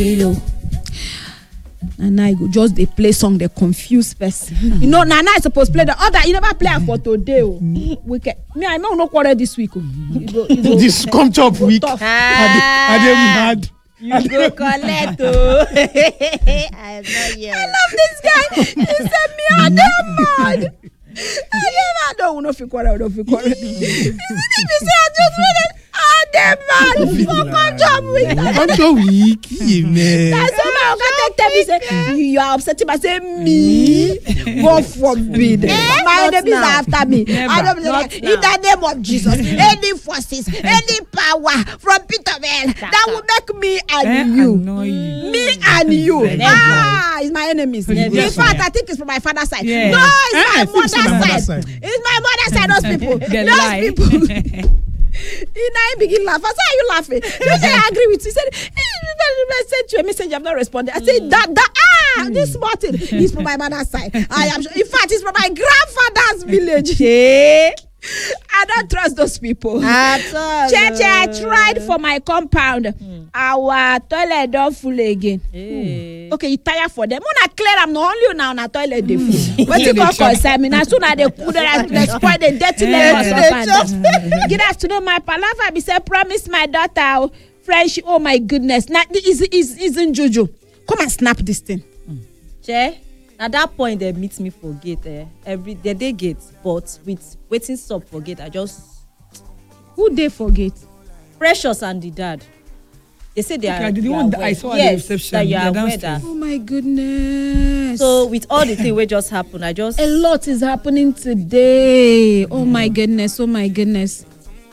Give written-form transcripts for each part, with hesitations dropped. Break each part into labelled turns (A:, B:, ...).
A: Hello. And I go just they play song they confuse person. You know, Nana is supposed to play the other. You never play for today. We can, me, I know no quarter this week.
B: This come top week. Are they mad?
C: You go collect. I
A: love this guy. He said me, I am mad. I don't know if you quarter. If you say I just read it. Mad for control week. That's why I tell me say you are upset. I say me. God forbid. My enemies are after me. I don't like in the name of Jesus. Any forces, any power from Peterville that will make me and you. Me and you. It's my enemies. In fact, I think it's from my father's side. No, it's my mother's side. It's my mother's side. Those people. He now begin laugh. I said, "Are you laughing?" He said, "I agree with you." He said, "I sent you a message. You have not responded." I said, this small thing is from my mother's side. I am sure. In fact, it's from my grandfather's village. I don't trust those people. At all. Cheche, I tried for my compound. Our toilet don't full again. Okay, you tired for them. When I clear, I'm not only now on a toilet they full. But you go concern me. As soon as they could, they spoil the dirty levels. Good afternoon, my palava. Be say promise my daughter friendship. Oh my goodness. Now this isn't Juju. Come and snap this thing.
C: Che. At that point, they meet me for gate. Every day they gate, but with waiting stop for gate, I just
A: who they forget?
C: Precious and the dad. They say they are
B: the one that I saw at the reception.
C: That you are aware that.
A: Oh my goodness!
C: So with all the things we just happened, I just
A: a lot is happening today. Oh my goodness! Oh my goodness!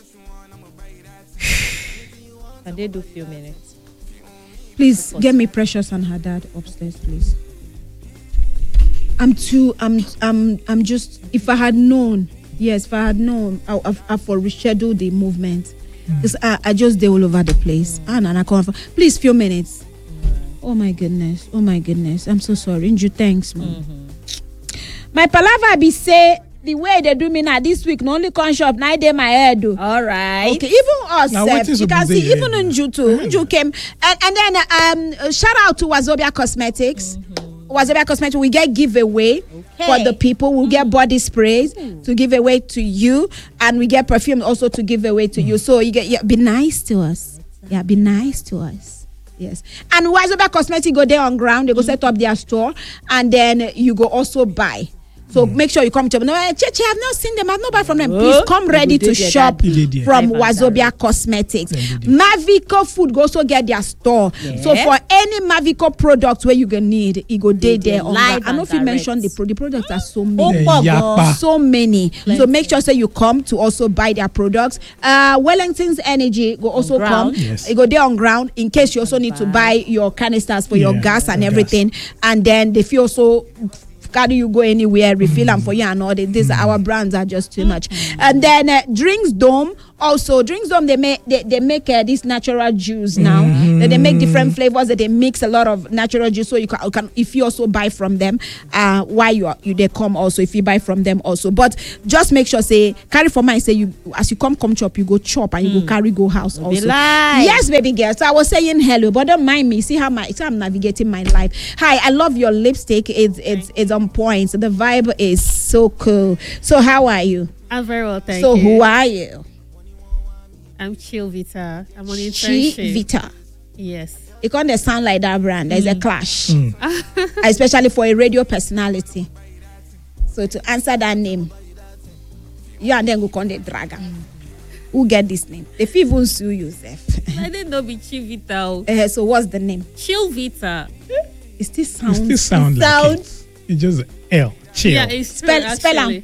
C: Can they do few minutes?
A: Please get me Precious and her dad upstairs, please. I'm just, if I had known, I for reschedule the movement. Because I just they all over the place. And I can't, please, few minutes. Oh my goodness. I'm so sorry. Inju, thanks, man. My palava be say, the way they do me now this week, no only con shop, now they my head do.
C: All right.
A: Okay, even us, you can see, even Inju too. Inju came, and then shout out to Wazobia Cosmetics. Wazobia Cosmetics, we get giveaway for the people. We'll get body sprays to give away to you, and we get perfume also to give away to you. So you get, be nice to us. Yeah, be nice to us. Yes. And Wazobia Cosmetics go there on ground. They go set up their store, and then you go also buy. So make sure you come to them. No, Cheche, I've not seen them. I've not bought from them. Please come ready to shop from Wazobia Cosmetics. Mavico Food go also get their store. Yeah. So for any Mavico products where you gonna need, it go there on. I don't know if you mentioned the products are so many. So many. So make sure you come to also buy their products. Wellington's Energy go also come. Yes. It go there on ground in case you also need to buy your canisters for your gas and everything. And then they feel also carry you go anywhere, refill them for you and all that. These our brands are just too much. And then Drinks Dome. Also, Drinks Dome, they make this natural juice now. They make different flavors. That they mix a lot of natural juice. So you can if you also buy from them, while you they come also if you buy from them also. But just make sure say carry for mine. Say you as you come chop, you go chop and you go carry go house also. Yes, baby girl. So I was saying hello, but don't mind me. See how I'm navigating my life. Hi, I love your lipstick. It's on point. So the vibe is so cool. So how are you?
D: I'm very well, thank you.
A: So who are you?
D: I'm Chill Vita. I'm on internship.
A: Chill Vita.
D: Yes.
A: It can't sound like that brand. There's a clash. Especially for a radio personality. So to answer that name, you and then go call the dragon. Who get this name? If you even sue yourself.
D: I didn't know be Chill Vita.
A: So what's the name?
D: Chill Vita.
A: It still sounds.
B: It's just L. Chill.
D: Yeah, it's
A: spell out.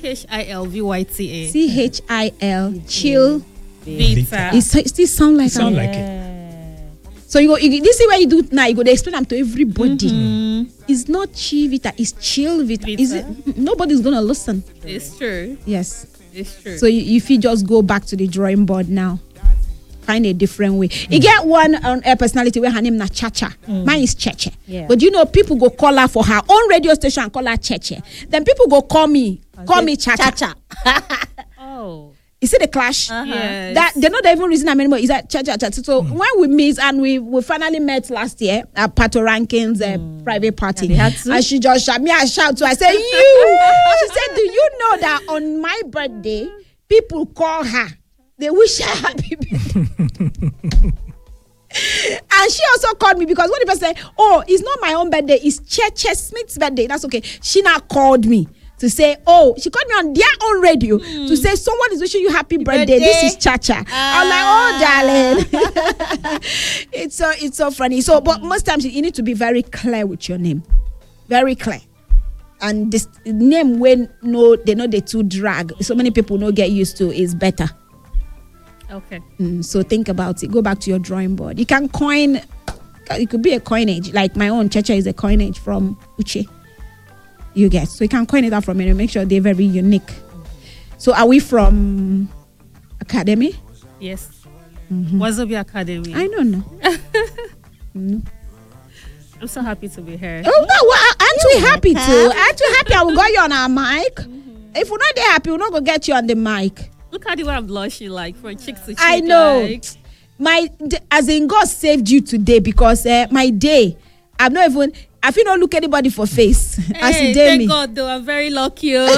D: CHILVYTA.
A: CHIL. Chill.
D: Vita.
A: It still sound like
B: it.
A: So you this is what you do now. You go to explain them to everybody. It's not Chi Vita. It's Chill Vita. Is it? Nobody's gonna listen.
D: It's true.
A: Yes,
D: it's true.
A: So if you just go back to the drawing board now, find a different way. You get one on a personality where her name na Chacha. Mine is Cheche. Yeah. But you know people go call her for her own radio station and call her Cheche. Then people go call me Chacha.
D: Oh.
A: You see the clash?
D: Yes.
A: That they're not even reason I'm anymore. Is that cha. So when we meet and we finally met last year at Pato Rankins private party, and she just shot me. I shout to. I said, "You." She said, "Do you know that on my birthday, people call her? They wish her happy birthday." And she also called me because when the person said, "Oh, it's not my own birthday. It's Cheche Smith's birthday." That's okay. She now called me to say, "Oh," she called me on their own radio to say, "Someone is wishing you happy birthday. This is Chacha." I'm like, "Oh, darling." It's so funny. So, but most times you need to be very clear with your name, very clear. And this name when they know they too drag. So many people don't get used to is better.
D: Okay.
A: So think about it. Go back to your drawing board. You can coin. It could be a coinage, like my own Checha is a coinage from Uche. You get, so you can coin it out from it and make sure they're very unique. So are we from Academy?
D: Yes. Wazobia Academy.
A: I don't know. No.
D: I'm so happy to be here.
A: Oh, well, aren't we happy too? Aren't we happy? I will got you on our mic. If we're not that happy, we're not gonna get you on the mic.
D: Look at the way I'm blushing, like from cheek to cheek.
A: I know.
D: Like.
A: As in God saved you today because my day, I'm not even. I feel not look anybody for face.
D: Hey, thank God though, I'm very lucky. I'm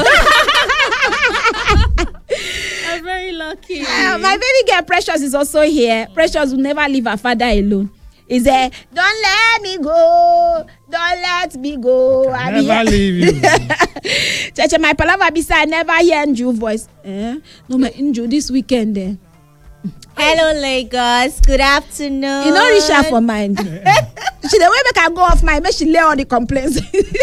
D: very lucky.
A: My baby girl Precious is also here. Precious will never leave her father alone. Is there? Don't let me go. Don't let me go.
B: I never leave you.
A: Cheche, my palava bisa, I never hear Nju voice. No, my Nju this weekend.
C: Hello, Lagos. Good afternoon.
A: You know, reach her for mind. She the way make her go off mind, make she lay all the complaints.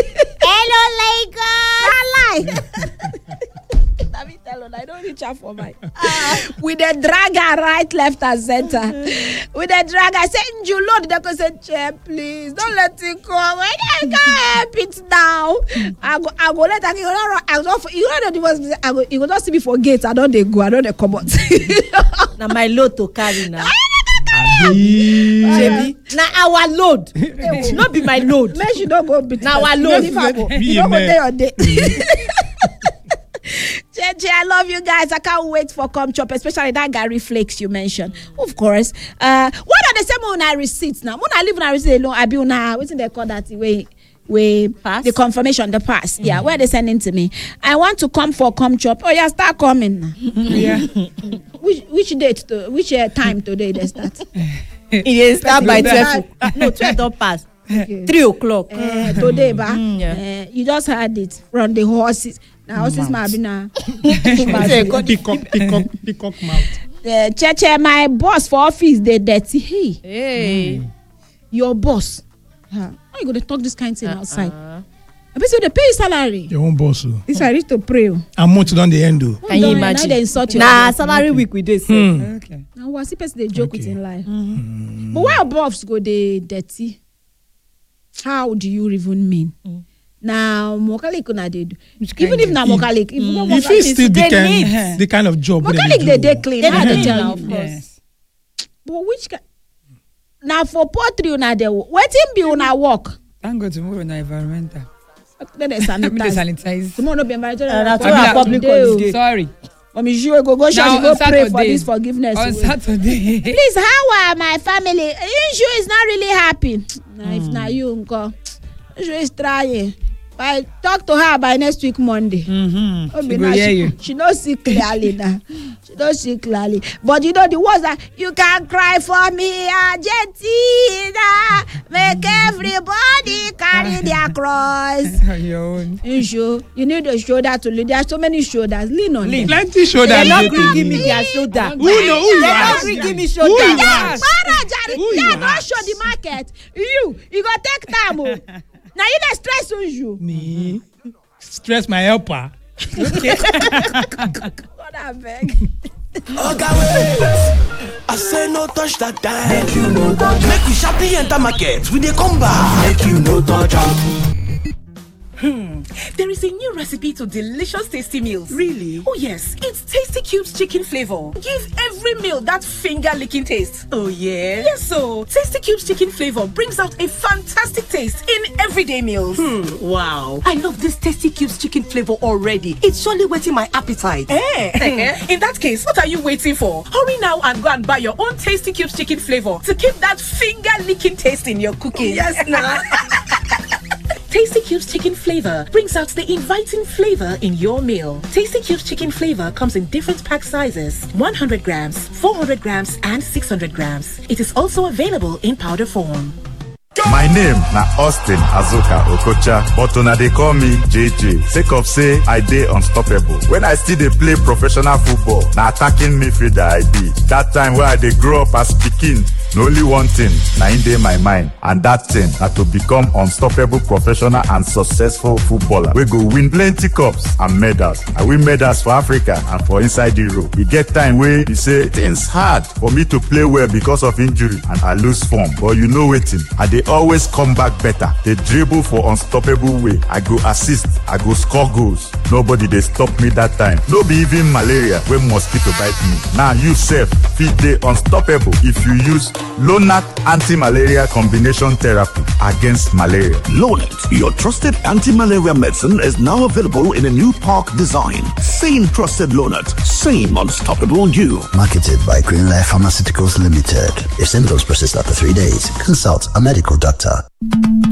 C: Hello, Lagos.
A: I lie. Let me tell her, I don't reach her for mind. With the dragger right, left, and center. With the dragger, I say, "You Lord," they go say, "Chair, please don't let it go. I can't help it now." I go let her. You go not see me for gates. I don't they go. I don't they come out.
C: Now my load to carry now.
B: Baby.
C: Now our load. Not be my load.
A: Make you don't go beat.
C: Now our load.
A: You don't go day or day. Cheche, I love you guys. I can't wait for Come Chop, especially that Gary Flakes you mentioned. Of course. What are the same on our receipts now? When I live in a receipt alone, I be on what's they call that way
C: pass?
A: The confirmation, the pass. Yeah, where they sending to me. I want to come for Come Chop. Oh yeah, start coming now.
B: Yeah.
A: Which date to which time today they start?
C: It is start by 12. No, 12 don't pass.
A: Okay.
C: 3 o'clock.
A: Today,
C: Yeah.
A: you just heard it from the horses. Now horses might be now.
B: Peacock mouth.
A: Cheche, my boss for office they dirty.
C: Hey.
A: Your boss. How you gonna talk this kind of thing outside? I bet you they pay you salary.
B: Your own boss.
A: This I reach to pray.
B: How much done the end do?
C: Can you imagine?
A: Now they insult you.
C: Nah, salary week with this.
B: Okay.
A: Now what's the person they joke with in life? But why boss go they dirty? How do you even mean? Now mokalik una they do. Even if na mokalik,
B: If it's still the kind of job
A: mokalik they clean.
C: They
A: How they
C: clean
A: tell
C: now,
A: you?
C: of course.
A: But which now for poultry una they wetin be una work?
E: Thank God tomorrow na environmental.
A: Then they
E: I'm going to
A: sanitize.
E: sanitize.
A: Tomorrow no be environmental.
C: That's
E: I'm
C: why
E: like,
C: public holiday.
E: Sorry.
A: Mommy, you go church,
E: Now,
A: you go
E: on
A: pray for
E: Saturday.
A: this forgiveness.
E: On Saturday.
A: Please, how are my family? Inshu is not really happy. Nah, if na you, uncle. Inshu is trying. I talk to her by next week Monday.
E: Mm-hmm.
A: Oh,
E: She go hear you.
A: She don't see clearly now. She don't see clearly. But you know the words that you can cry for me, Argentina. Make everybody carry their cross.
E: Your own.
A: Inshu, you need a shoulder to lean. There are so many shoulders. Lean on them.
B: Plenty shoulder.
C: They're not bringing me their shoulder.
B: Who know who you
C: They're
B: are?
C: not bringing me
B: Who
C: shoulder.
B: you
A: Yeah,
B: are?
A: Jari,
B: Who you
A: yeah,
B: are?
A: don't show the market. You go take time. Oh. Now you dey stress on you.
B: Me. Stress my helper.
A: God I beg.
F: Oga wait, I say no touch that time. Make you no touch. Make we sharply enter market. We dey come back. Make you no touch am.
G: There is a new recipe to delicious tasty meals.
F: Really?
G: Oh yes, it's Tasty Cubes chicken flavor. Give every meal that finger-licking taste.
F: Oh yeah?
G: Yes, so Tasty Cubes chicken flavor brings out a fantastic taste in everyday meals.
F: Wow. I love this Tasty Cubes chicken flavor already. It's surely whetting my appetite.
G: In that case, what are you waiting for? Hurry now and go and buy your own Tasty Cubes chicken flavor to keep that finger-licking taste in your cooking.
F: Yes, now.
G: Tasty Cubes chicken flavor brings out the inviting flavor in your meal. Tasty Cubes chicken flavor comes in different pack sizes: 100 grams, 400 grams, and 600 grams. It is also available in powder form.
H: My name na Austin Azuka Okocha, but una dey call me JJ. Sake of say I dey unstoppable. When I still dey play professional football, na attacking midfielder I be. That time wey I dey grow up as pikin, na only one thing na in dey my mind, and that thing na to become unstoppable professional and successful footballer wey go win plenty cups and medals. I win medals for Africa and for inside Europe. E get time wey be say things hard for me to play well because of injury and I lose form, but you know wetin? I dey always come back better. They dribble for unstoppable way. I go assist, I go score goals. Nobody dey stop me that time. No be even malaria wey mosquito bite me. Now you sef fit dey unstoppable if you use Lonart anti-malaria combination therapy against malaria.
I: Lonart, your trusted anti-malaria medicine, is now available in a new park design. Same trusted Lonart, same unstoppable you.
J: Marketed by Greenlife Pharmaceuticals Limited. If symptoms persist after 3 days, consult a medical doctor.